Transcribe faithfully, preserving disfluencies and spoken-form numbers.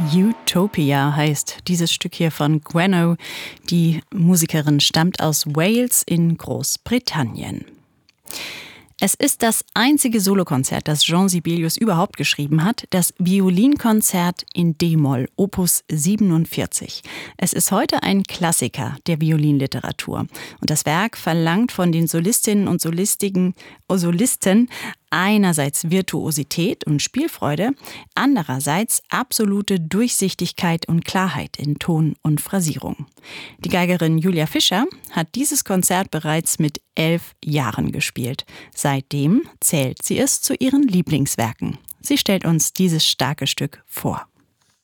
Utopia heißt dieses Stück hier von Gwenno. Die Musikerin stammt aus Wales in Großbritannien. Es ist das einzige Solokonzert, das Jean Sibelius überhaupt geschrieben hat, das Violinkonzert in D-Moll, Opus siebenundvierzig. Es ist heute ein Klassiker der Violinliteratur. Und das Werk verlangt von den Solistinnen und Solistigen, Solisten einerseits Virtuosität und Spielfreude, andererseits absolute Durchsichtigkeit und Klarheit in Ton und Phrasierung. Die Geigerin Julia Fischer hat dieses Konzert bereits mit elf Jahren gespielt. Seitdem zählt sie es zu ihren Lieblingswerken. Sie stellt uns dieses starke Stück vor.